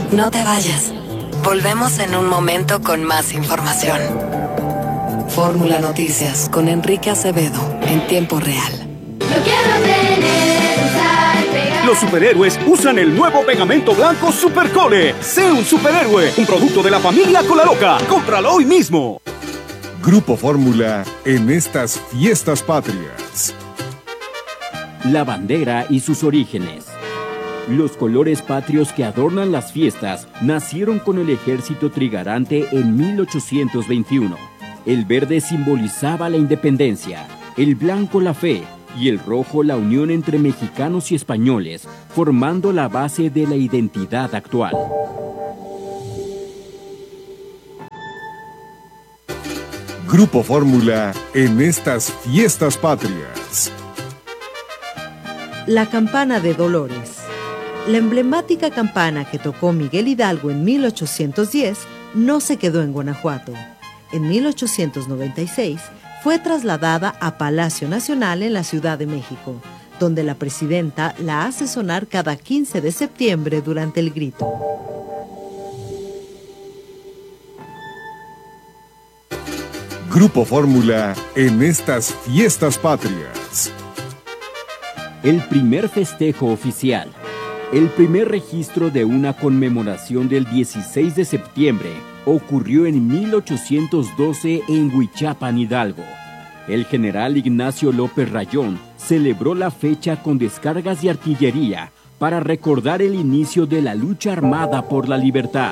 No te vayas. Volvemos en un momento con más información. Fórmula Noticias con Enrique Acevedo en tiempo real. Yo quiero tener, usar, pegar. Los superhéroes usan el nuevo pegamento blanco Supercole. Sé un superhéroe, un producto de la familia Colaloca. Cómpralo hoy mismo. Grupo Fórmula en estas fiestas patrias. La bandera y sus orígenes. Los colores patrios que adornan las fiestas nacieron con el ejército trigarante en 1821. El verde simbolizaba la independencia, el blanco la fe y el rojo la unión entre mexicanos y españoles, formando la base de la identidad actual. Grupo Fórmula en estas fiestas patrias. La campana de Dolores. La emblemática campana que tocó Miguel Hidalgo en 1810 no se quedó en Guanajuato. En 1896 fue trasladada a Palacio Nacional en la Ciudad de México, donde la presidenta la hace sonar cada 15 de septiembre durante el grito. Grupo Fórmula en estas fiestas patrias. El primer festejo oficial. El primer registro de una conmemoración del 16 de septiembre ocurrió en 1812 en Huichapan, Hidalgo. El general Ignacio López Rayón celebró la fecha con descargas de artillería para recordar el inicio de la lucha armada por la libertad.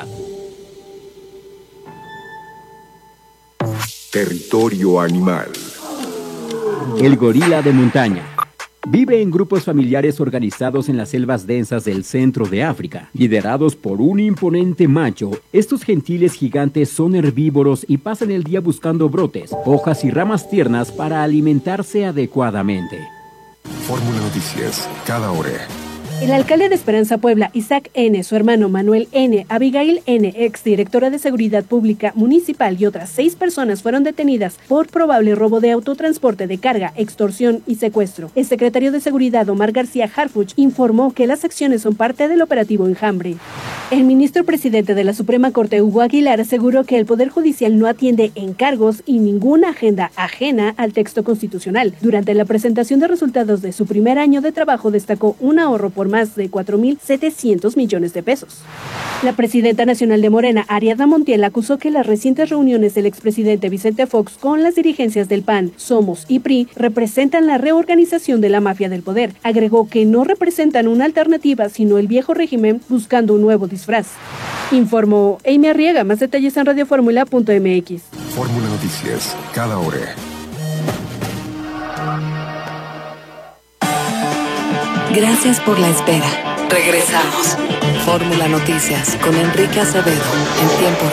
Territorio animal. El gorila de montaña. Vive en grupos familiares organizados en las selvas densas del centro de África. Liderados por un imponente macho, estos gentiles gigantes son herbívoros y pasan el día buscando brotes, hojas y ramas tiernas para alimentarse adecuadamente. Fórmula Noticias, cada hora. El alcalde de Esperanza Puebla, Isaac N., su hermano Manuel N., Abigail N., exdirectora de Seguridad Pública Municipal y otras 6 personas fueron detenidas por probable robo de autotransporte de carga, extorsión y secuestro. El secretario de Seguridad, Omar García Harfuch, informó que las acciones son parte del operativo Enjambre. El ministro presidente de la Suprema Corte, Hugo Aguilar, aseguró que el Poder Judicial no atiende encargos y ninguna agenda ajena al texto constitucional. Durante la presentación de resultados de su primer año de trabajo, destacó un ahorro por más de 4.700 millones de pesos. La presidenta nacional de Morena, Ariadna Montiel, acusó que las recientes reuniones del expresidente Vicente Fox con las dirigencias del PAN, Somos y PRI representan la reorganización de la mafia del poder. Agregó que no representan una alternativa, sino el viejo régimen buscando un nuevo disfraz. Informó Amy Arriaga. Más detalles en radioformula.mx. Fórmula Noticias, cada hora. Gracias por la espera. Regresamos. Fórmula Noticias con Enrique Acevedo en tiempo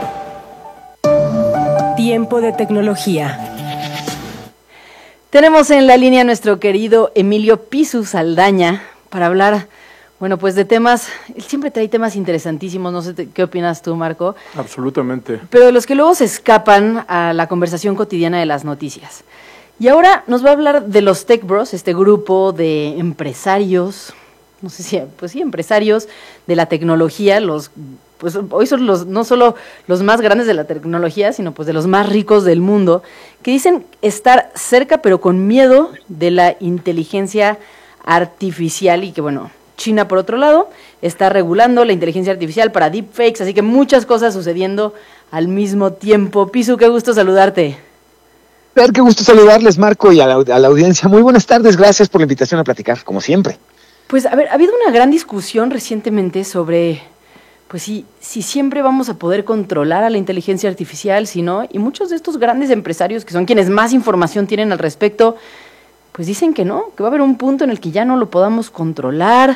real. Tiempo de tecnología. Tenemos en la línea a nuestro querido Emilio Pisu Saldaña para hablar, bueno, pues de temas. Él siempre trae temas interesantísimos. No sé qué opinas tú, Marco. Absolutamente. Pero de los que luego se escapan a la conversación cotidiana de las noticias. Y ahora nos va a hablar de los Tech Bros, este grupo de empresarios, no sé si, pues sí, empresarios de la tecnología, pues hoy son no solo los más grandes de la tecnología, sino pues de los más ricos del mundo, que dicen estar cerca pero con miedo de la inteligencia artificial y que bueno, China por otro lado está regulando la inteligencia artificial para deepfakes, así que muchas cosas sucediendo al mismo tiempo. Pisu, qué gusto saludarte. Qué gusto saludarles, Marco, y a la audiencia. Muy buenas tardes, gracias por la invitación a platicar, como siempre. Pues, a ver, ha habido una gran discusión recientemente sobre, pues si siempre vamos a poder controlar a la inteligencia artificial, si no, y muchos de estos grandes empresarios, que son quienes más información tienen al respecto, pues dicen que no, que va a haber un punto en el que ya no lo podamos controlar,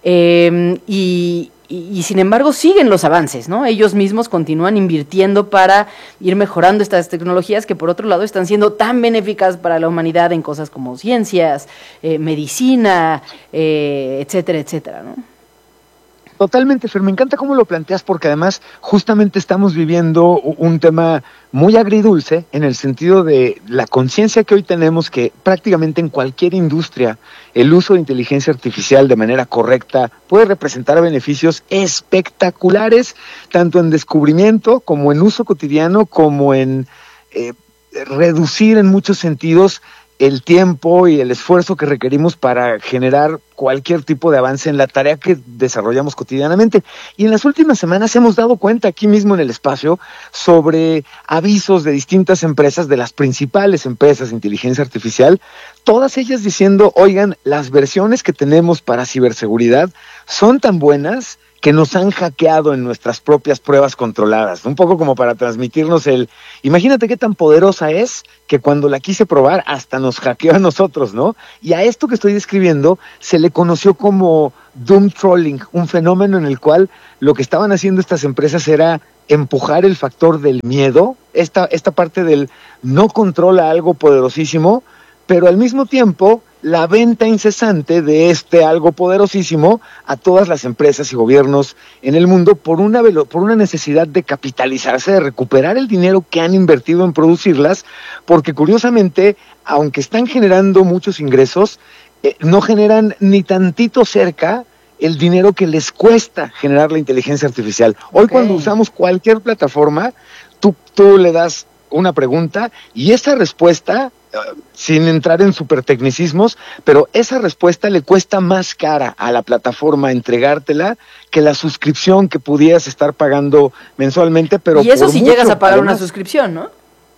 y sin embargo siguen los avances, ¿no? Ellos mismos continúan invirtiendo para ir mejorando estas tecnologías que por otro lado están siendo tan benéficas para la humanidad en cosas como ciencias, medicina, etcétera, etcétera, ¿no? Totalmente, Fer, me encanta cómo lo planteas porque además justamente estamos viviendo un tema muy agridulce en el sentido de la conciencia que hoy tenemos que prácticamente en cualquier industria el uso de inteligencia artificial de manera correcta puede representar beneficios espectaculares, tanto en descubrimiento como en uso cotidiano, como en reducir en muchos sentidos el tiempo y el esfuerzo que requerimos para generar cualquier tipo de avance en la tarea que desarrollamos cotidianamente. Y en las últimas semanas hemos dado cuenta aquí mismo en el espacio sobre avisos de distintas empresas, de las principales empresas de inteligencia artificial, todas ellas diciendo, oigan, las versiones que tenemos para ciberseguridad son tan buenas que nos han hackeado en nuestras propias pruebas controladas, un poco como para transmitirnos imagínate qué tan poderosa es que cuando la quise probar hasta nos hackeó a nosotros, ¿no? Y a esto que estoy describiendo se le conoció como doom trolling, un fenómeno en el cual lo que estaban haciendo estas empresas era empujar el factor del miedo, esta parte del no controla algo poderosísimo, pero al mismo tiempo la venta incesante de algo poderosísimo a todas las empresas y gobiernos en el mundo por una necesidad de capitalizarse, de recuperar el dinero que han invertido en producirlas, porque curiosamente, aunque están generando muchos ingresos, no generan ni tantito cerca el dinero que les cuesta generar la inteligencia artificial. Hoy cuando usamos cualquier plataforma, tú le das una pregunta y esa respuesta, sin entrar en supertecnicismos, pero esa respuesta le cuesta más cara a la plataforma entregártela que la suscripción que pudieras estar pagando mensualmente, pero y eso por si mucho, llegas a pagar además, una suscripción, ¿no?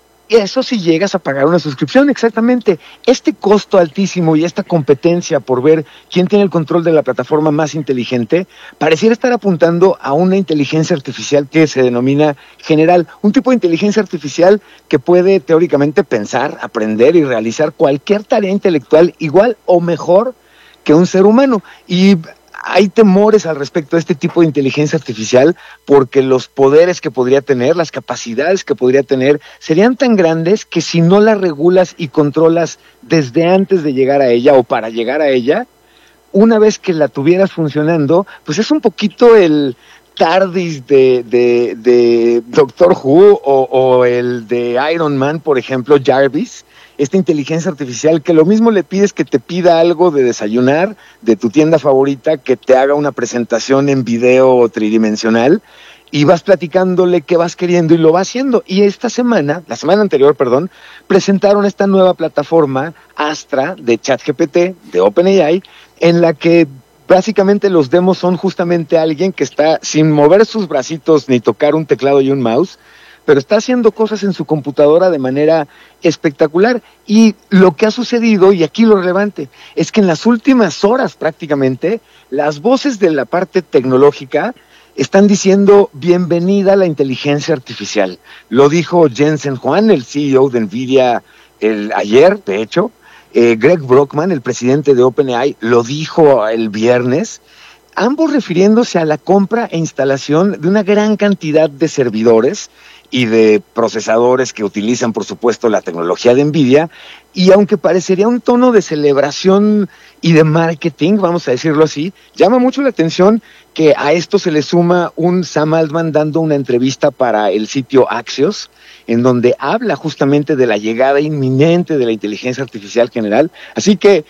Eso si llegas a pagar una suscripción, exactamente. Este costo altísimo y esta competencia por ver quién tiene el control de la plataforma más inteligente, pareciera estar apuntando a una inteligencia artificial que se denomina general, un tipo de inteligencia artificial que puede teóricamente pensar, aprender y realizar cualquier tarea intelectual igual o mejor que un ser humano. Y hay temores al respecto de este tipo de inteligencia artificial porque los poderes que podría tener, las capacidades que podría tener, serían tan grandes que si no la regulas y controlas desde antes de llegar a ella o para llegar a ella, una vez que la tuvieras funcionando, pues es un poquito el TARDIS de Doctor Who o el de Iron Man, por ejemplo, Jarvis, esta inteligencia artificial que lo mismo le pides que te pida algo de desayunar de tu tienda favorita, que te haga una presentación en video tridimensional y vas platicándole qué vas queriendo y lo va haciendo. Y la semana anterior, presentaron esta nueva plataforma Astra de ChatGPT, de OpenAI, en la que básicamente los demos son justamente alguien que está sin mover sus bracitos ni tocar un teclado y un mouse, pero está haciendo cosas en su computadora de manera espectacular. Y lo que ha sucedido, y aquí lo relevante, es que en las últimas horas prácticamente, las voces de la parte tecnológica están diciendo bienvenida a la inteligencia artificial. Lo dijo Jensen Huang, el CEO de NVIDIA, ayer, de hecho. Greg Brockman, el presidente de OpenAI, lo dijo el viernes, ambos refiriéndose a la compra e instalación de una gran cantidad de servidores y de procesadores que utilizan, por supuesto, la tecnología de NVIDIA, y aunque parecería un tono de celebración y de marketing, vamos a decirlo así, llama mucho la atención que a esto se le suma un Sam Altman dando una entrevista para el sitio Axios, en donde habla justamente de la llegada inminente de la inteligencia artificial general. Así que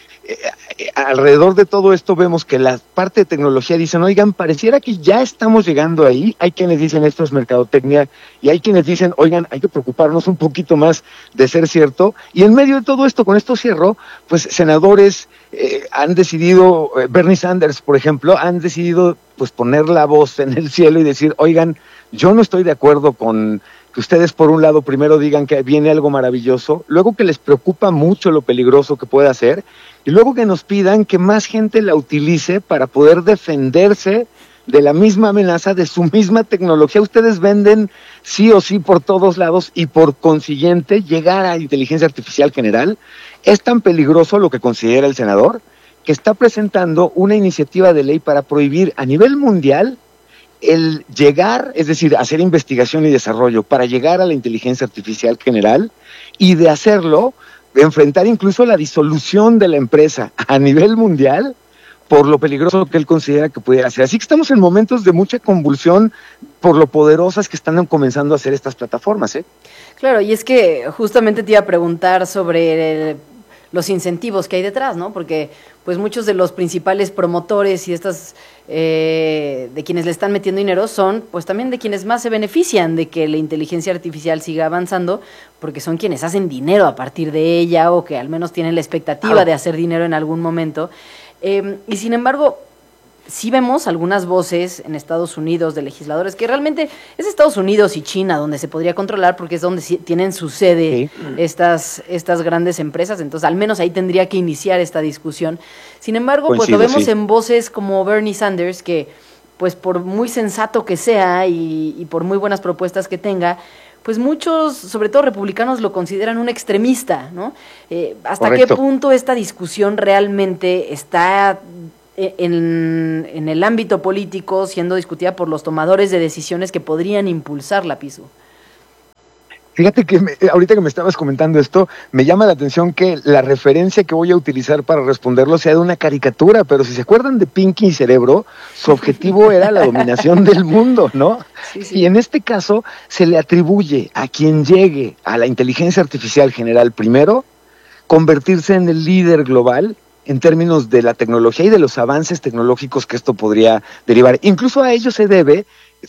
alrededor de todo esto vemos que la parte de tecnología dicen, oigan, pareciera que ya estamos llegando ahí. Hay quienes dicen esto es mercadotecnia y hay quienes dicen, oigan, hay que preocuparnos un poquito más de ser cierto. Y en medio de todo esto, con esto cierro, pues senadores han decidido, Bernie Sanders, por ejemplo, han decidido pues poner la voz en el cielo y decir, oigan, yo no estoy de acuerdo con que ustedes por un lado primero digan que viene algo maravilloso, luego que les preocupa mucho lo peligroso que puede hacer, y luego que nos pidan que más gente la utilice para poder defenderse de la misma amenaza, de su misma tecnología. Ustedes venden sí o sí por todos lados y por consiguiente llegar a inteligencia artificial general. Es tan peligroso lo que considera el senador que está presentando una iniciativa de ley para prohibir a nivel mundial el llegar, es decir, hacer investigación y desarrollo para llegar a la inteligencia artificial general, y de hacerlo, enfrentar incluso la disolución de la empresa a nivel mundial por lo peligroso que él considera que pudiera ser. Así que estamos en momentos de mucha convulsión por lo poderosas que están comenzando a hacer estas plataformas, ¿eh? Claro, y es que justamente te iba a preguntar sobre los incentivos que hay detrás, ¿no? Porque pues muchos de los principales promotores y de quienes le están metiendo dinero son pues también de quienes más se benefician de que la inteligencia artificial siga avanzando, porque son quienes hacen dinero a partir de ella o que al menos tienen la expectativa de hacer dinero en algún momento. Y sin embargo, sí vemos algunas voces en Estados Unidos de legisladores que realmente es Estados Unidos y China donde se podría controlar porque es donde tienen su sede estas grandes empresas, entonces al menos ahí tendría que iniciar esta discusión. Sin embargo, pues lo vemos en voces como Bernie Sanders que pues por muy sensato que sea y por muy buenas propuestas que tenga, pues muchos, sobre todo republicanos, lo consideran un extremista, ¿no? ¿Hasta qué punto esta discusión realmente está en el ámbito político siendo discutida por los tomadores de decisiones que podrían impulsarla, Pisu? Fíjate que ahorita que me estabas comentando esto, me llama la atención que la referencia que voy a utilizar para responderlo sea de una caricatura, pero si se acuerdan de Pinky y Cerebro, su objetivo era la dominación del mundo, ¿no? Sí. Y en este caso se le atribuye a quien llegue a la inteligencia artificial general primero, convertirse en el líder global en términos de la tecnología y de los avances tecnológicos que esto podría derivar. Incluso a ello se debe,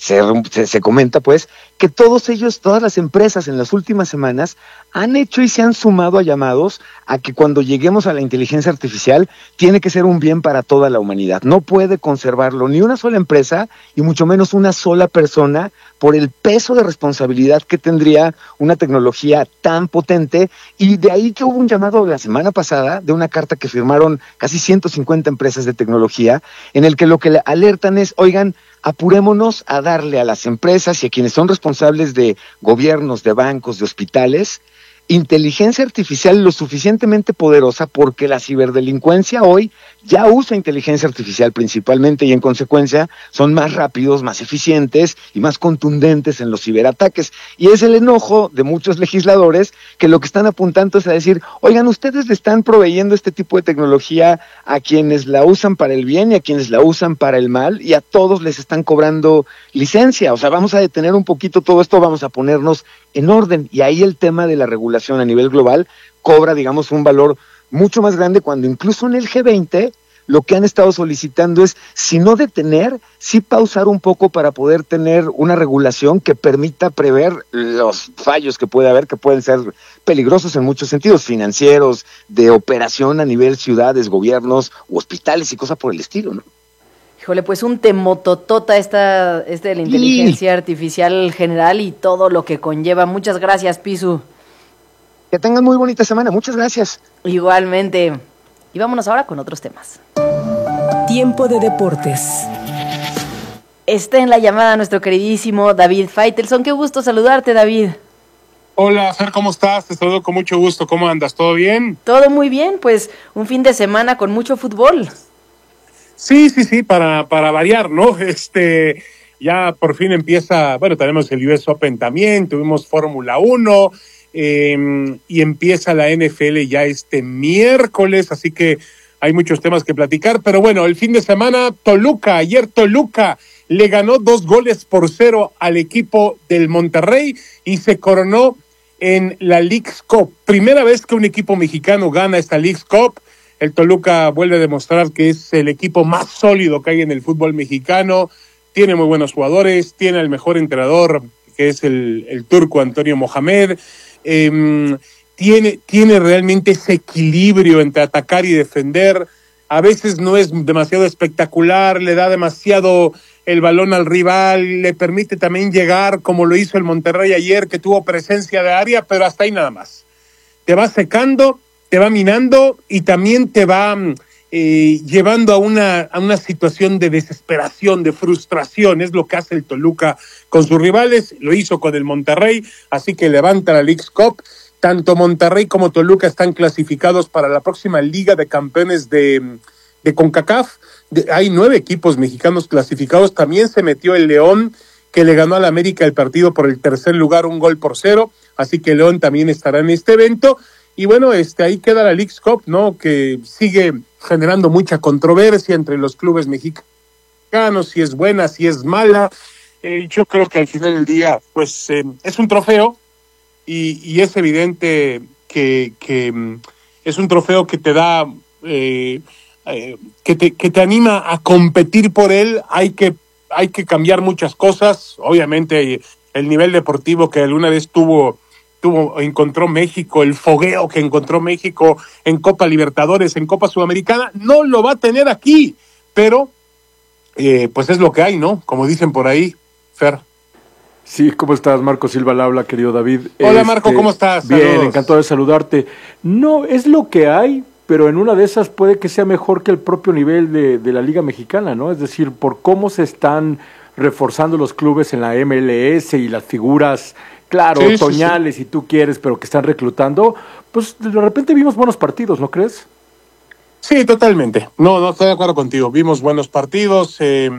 se comenta pues, que todas las empresas en las últimas semanas han hecho y se han sumado a llamados a que cuando lleguemos a la inteligencia artificial tiene que ser un bien para toda la humanidad. No puede conservarlo ni una sola empresa y mucho menos una sola persona por el peso de responsabilidad que tendría una tecnología tan potente, y de ahí que hubo un llamado la semana pasada de una carta que firmaron casi 150 empresas de tecnología en el que lo que le alertan es, oigan, apurémonos a darle a las empresas y a quienes son responsables de gobiernos, de bancos, de hospitales, inteligencia artificial lo suficientemente poderosa porque la ciberdelincuencia hoy ya usa inteligencia artificial principalmente y en consecuencia son más rápidos, más eficientes y más contundentes en los ciberataques. Y es el enojo de muchos legisladores que lo que están apuntando es a decir, oigan, ustedes le están proveyendo este tipo de tecnología a quienes la usan para el bien y a quienes la usan para el mal, y a todos les están cobrando licencia. O sea, vamos a detener un poquito todo esto, vamos a ponernos en orden, y ahí el tema de la regulación a nivel global cobra, digamos, un valor mucho más grande cuando incluso en el G20 lo que han estado solicitando es, si no detener, sí pausar un poco para poder tener una regulación que permita prever los fallos que puede haber, que pueden ser peligrosos en muchos sentidos, financieros, de operación a nivel ciudades, gobiernos, hospitales y cosas por el estilo, ¿no? Híjole, pues un temototota de la inteligencia artificial general y todo lo que conlleva. Muchas gracias, Pisu. Que tengan muy bonita semana, muchas gracias. Igualmente. Y vámonos ahora con otros temas. Tiempo de deportes. Está en la llamada nuestro queridísimo David Faitelson. Qué gusto saludarte, David. Hola, Fer, ¿cómo estás? Te saludo con mucho gusto. ¿Cómo andas? ¿Todo bien? Todo muy bien, pues un fin de semana con mucho fútbol. Sí, para variar, ¿no? Ya por fin empieza, bueno, tenemos el US Open también, tuvimos Fórmula 1, y empieza la NFL ya este miércoles, así que hay muchos temas que platicar, pero bueno, el fin de semana, ayer Toluca le ganó 2-0 al equipo del Monterrey y se coronó en la Leagues Cup. Primera vez que un equipo mexicano gana esta Leagues Cup. El Toluca vuelve a demostrar que es el equipo más sólido que hay en el fútbol mexicano, tiene muy buenos jugadores, tiene el mejor entrenador, que es el turco Antonio Mohamed, tiene realmente ese equilibrio entre atacar y defender. A veces no es demasiado espectacular, le da demasiado el balón al rival, le permite también llegar como lo hizo el Monterrey ayer, que tuvo presencia de área, pero hasta ahí nada más. Te va secando, te va minando y también te va llevando a una situación de desesperación, de frustración. Es lo que hace el Toluca con sus rivales, lo hizo con el Monterrey, así que levanta la Leagues Cup. Tanto Monterrey como Toluca están clasificados para la próxima Liga de Campeones de CONCACAF. Hay 9 equipos mexicanos clasificados. También se metió el León, que le ganó al América el partido por el tercer lugar, 1-0, así que León también estará en este evento. Y bueno, ahí queda la Leagues Cup, ¿no? Que sigue generando mucha controversia entre los clubes mexicanos, si es buena, si es mala. Yo creo que al final del día, pues es un trofeo y es evidente que es un trofeo que te da, que te anima a competir por él. Hay que cambiar muchas cosas. Obviamente el nivel deportivo que alguna vez encontró México, el fogueo que encontró México en Copa Libertadores, en Copa Sudamericana, no lo va a tener aquí, pero pues es lo que hay, ¿no? Como dicen por ahí, Fer. Sí, ¿cómo estás? Marco Silva al habla, querido David. Hola Marco, ¿cómo estás? Bien, Saludos. encantado de saludarte. No, es lo que hay, pero en una de esas puede que sea mejor que el propio nivel de la Liga Mexicana, ¿no? Es decir, por cómo se están reforzando los clubes en la MLS y las figuras, claro, sí, otoñales, si tú quieres, pero que están reclutando, pues de repente vimos buenos partidos, ¿no crees? Sí, totalmente. No, estoy de acuerdo contigo. Vimos buenos partidos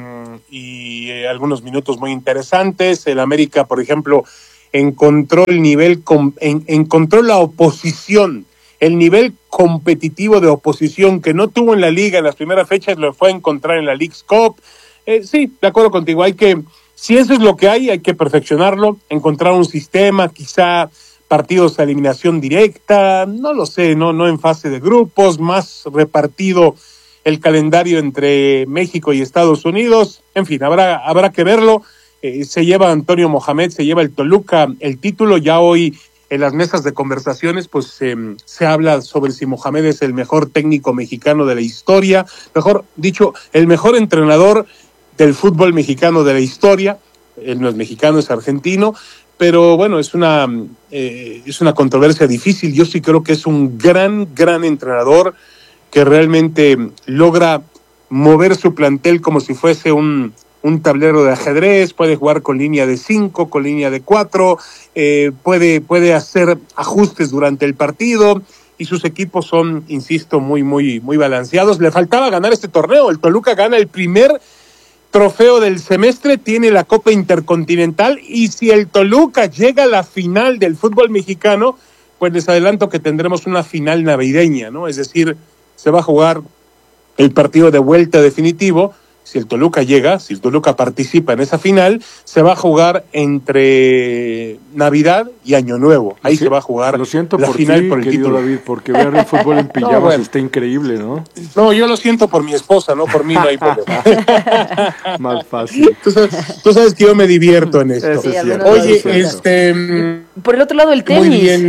y algunos minutos muy interesantes. El América, por ejemplo, encontró el nivel, encontró la oposición, el nivel competitivo de oposición que no tuvo en la Liga en las primeras fechas, lo fue a encontrar en la Leagues Cup. Sí, de acuerdo contigo. Si eso es lo que hay que perfeccionarlo, encontrar un sistema, quizá partidos a eliminación directa, no lo sé, no en fase de grupos, más repartido el calendario entre México y Estados Unidos. En fin, habrá que verlo. Se lleva Antonio Mohamed, se lleva el Toluca el título. Ya hoy en las mesas de conversaciones pues se habla sobre si Mohamed es el mejor técnico mexicano de la historia, mejor dicho, el mejor entrenador del fútbol mexicano de la historia. Él no es mexicano, es argentino, pero bueno, es una controversia difícil. Yo sí creo que es un gran entrenador que realmente logra mover su plantel como si fuese un tablero de ajedrez. Puede jugar con línea de 5, con línea de 4, puede hacer ajustes durante el partido y sus equipos son, insisto, muy balanceados. Le faltaba ganar este torneo. El Toluca gana el primer trofeo del semestre, tiene la Copa Intercontinental, y si el Toluca llega a la final del fútbol mexicano, pues les adelanto que tendremos una final navideña, ¿no? Es decir, se va a jugar el partido de vuelta definitivo. Si el Toluca llega, si el Toluca participa en esa final, se va a jugar entre Navidad y Año Nuevo. Ahí se va a jugar lo siento la por final ti, por el querido título. David, porque ver el fútbol en pijamas bueno. está increíble, ¿no? No, yo lo siento por mi esposa, no por mí, no hay problema. Más fácil. Tú sabes que yo me divierto en esto. Sí, Oye, por el otro lado, el tenis. Muy bien.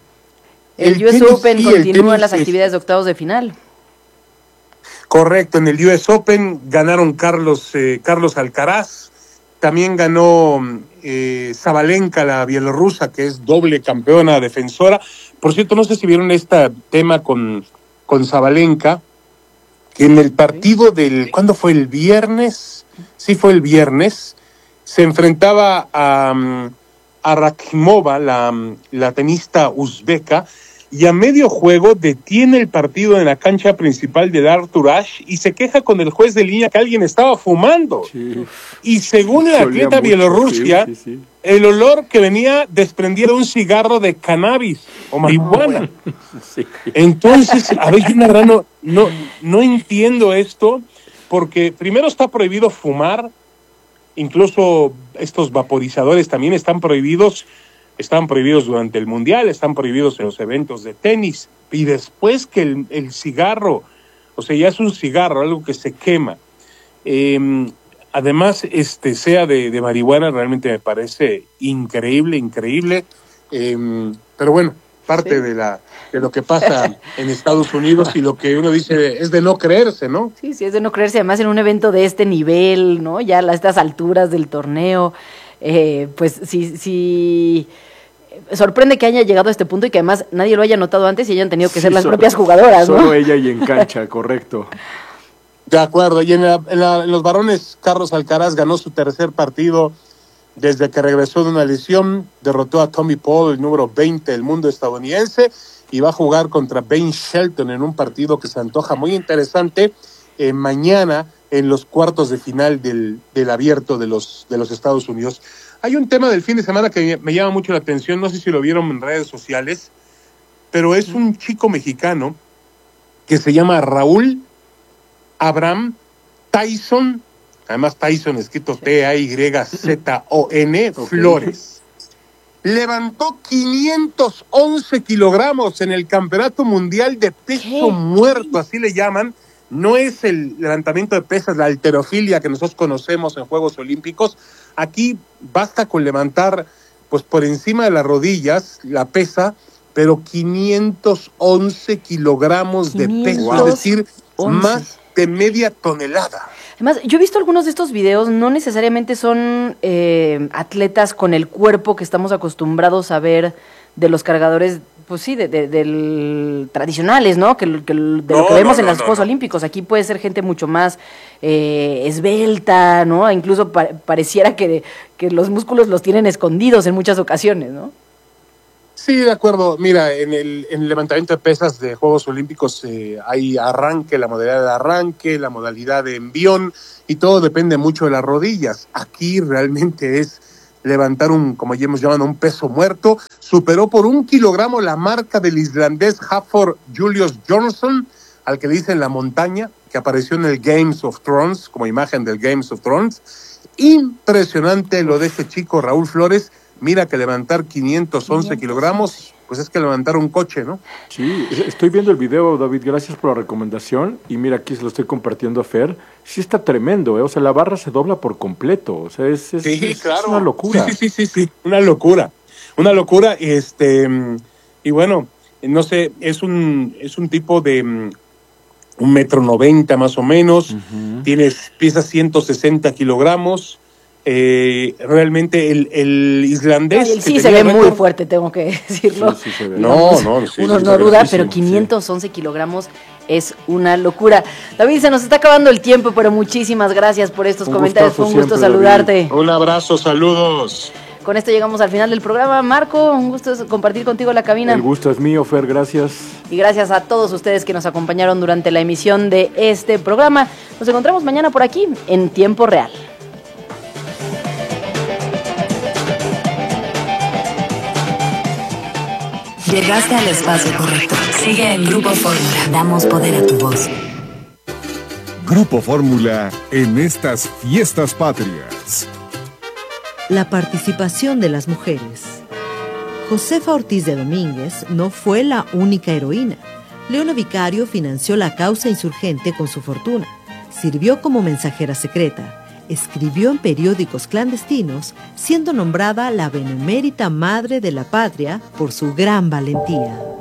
El US Open continúa las actividades de octavos de final. Correcto, en el US Open ganaron Carlos Alcaraz, también ganó Sabalenka, la bielorrusa, que es doble campeona defensora. Por cierto, no sé si vieron este tema con Sabalenka, que en el partido ¿cuándo fue? ¿El viernes? Sí, fue el viernes. Se enfrentaba a Rakhimova, la tenista uzbeka, y a medio juego detiene el partido en la cancha principal de Arthur Ashe y se queja con el juez de línea que alguien estaba fumando. Sí. Y según el atleta bielorrusia, el olor que venía desprendía de un cigarro de cannabis o marihuana. Sí. Entonces, a ver, yo la verdad no entiendo esto, porque primero está prohibido fumar, incluso estos vaporizadores también están prohibidos durante el Mundial, están prohibidos en los eventos de tenis, y después que el cigarro, o sea, ya es un cigarro, algo que se quema, además sea de marihuana, realmente me parece increíble, pero bueno, parte de lo que pasa en Estados Unidos, y lo que uno dice es de no creerse, ¿no? Sí, es de no creerse, además en un evento de este nivel, ¿no? Ya a estas alturas del torneo, pues sí sorprende que haya llegado a este punto y que además nadie lo haya notado antes y hayan tenido que ser las propias jugadoras, ¿no? Solo ella y en cancha, correcto. De acuerdo, y en los varones, Carlos Alcaraz ganó su tercer partido desde que regresó de una lesión, derrotó a Tommy Paul, el número 20 del mundo estadounidense, y va a jugar contra Ben Shelton en un partido que se antoja muy interesante mañana en los cuartos de final del abierto de los Estados Unidos. Hay un tema del fin de semana que me llama mucho la atención, no sé si lo vieron en redes sociales, pero es un chico mexicano que se llama Raúl Abraham Tyson, además Tyson escrito T-A-Y-Z-O-N, Flores. Levantó 511 kilogramos en el Campeonato Mundial de Peso Muerto, así le llaman. No es el levantamiento de pesas, la halterofilia que nosotros conocemos en Juegos Olímpicos. Aquí basta con levantar, pues por encima de las rodillas, la pesa, pero 511 kilogramos de peso, es decir, más de media tonelada. Además, yo he visto algunos de estos videos, no necesariamente son atletas con el cuerpo que estamos acostumbrados a ver de los cargadores, pues sí, del tradicionales, ¿no? De lo que vemos en los Juegos Olímpicos. Aquí puede ser gente mucho más esbelta, ¿no? Incluso pareciera que los músculos los tienen escondidos en muchas ocasiones, ¿no? Sí, de acuerdo. Mira, en el levantamiento de pesas de Juegos Olímpicos hay arranque, la modalidad de arranque, la modalidad de envión, y todo depende mucho de las rodillas. Aquí realmente es levantar como ya hemos llamado, un peso muerto. Superó por 1 kilogramo la marca del islandés Hafþór Julius Johnson, al que le dicen la montaña, que apareció en el Games of Thrones, como imagen del Games of Thrones. Impresionante lo de este chico Raúl Flores. Mira que levantar 511 kilogramos, pues es que levantar un coche, ¿no? Sí, estoy viendo el video, David, gracias por la recomendación. Y mira, aquí se lo estoy compartiendo a Fer. Sí está tremendo, ¿eh? O sea, la barra se dobla por completo. O sea, es una locura. Sí, una locura. Una locura, y bueno, no sé, es un tipo de 1,90 m más o menos, pesa 160 kilogramos. Realmente el islandés... Él sí se ve muy fuerte, tengo que decirlo. Sí, se ve. Uno no duda, pero 511 kilogramos es una locura. David, se nos está acabando el tiempo, pero muchísimas gracias por estos comentarios. Fue un gusto saludarte. David. Un abrazo, saludos. Con esto llegamos al final del programa. Marco, un gusto compartir contigo la cabina. El gusto es mío, Fer, gracias. Y gracias a todos ustedes que nos acompañaron durante la emisión de este programa. Nos encontramos mañana por aquí, en tiempo real. Llegaste al espacio correcto. Sigue en Grupo Fórmula. Damos poder a tu voz. Grupo Fórmula en estas fiestas patrias. La participación de las mujeres. Josefa Ortiz de Domínguez no fue la única heroína. Leona Vicario financió la causa insurgente con su fortuna. Sirvió como mensajera secreta. Escribió en periódicos clandestinos, siendo nombrada la benemérita madre de la patria por su gran valentía.